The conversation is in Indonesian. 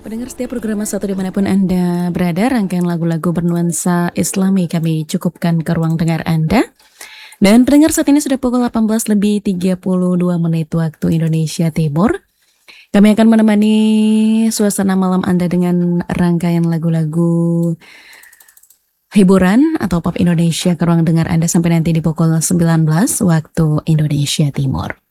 Pendengar setiap program satu dimanapun Anda berada, rangkaian lagu-lagu bernuansa Islami kami cukupkan ke ruang dengar Anda. Dan pendengar saat ini sudah pukul 18 lebih 32 menit waktu Indonesia Timur. Kami akan menemani suasana malam Anda dengan rangkaian lagu-lagu hiburan atau pop Indonesia ke ruang dengar Anda sampai nanti di pukul 19 waktu Indonesia Timur.